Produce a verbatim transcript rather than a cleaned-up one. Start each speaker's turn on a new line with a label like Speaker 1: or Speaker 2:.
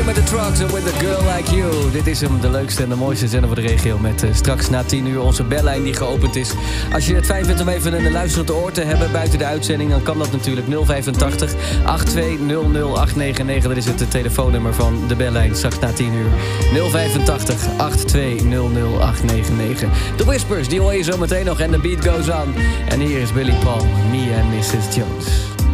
Speaker 1: met de Trucks en With a Girl Like You. Dit is hem, de leukste en de mooiste zender voor de regio. Met uh, straks na tien uur onze bellijn die geopend is. Als je het fijn vindt om even een luisterend oor te hebben buiten de uitzending, dan kan dat natuurlijk. nul vijfentachtig, achtentwintig, nul nul, acht negen negen. Dat is het telefoonnummer van de bellijn straks na tien uur. nul vijfentachtig, achtentwintig, nul nul, acht negen negen. De Whispers, die hoor je zo meteen nog en de beat goes on. En hier is Billy Paul, Me and missus Jones.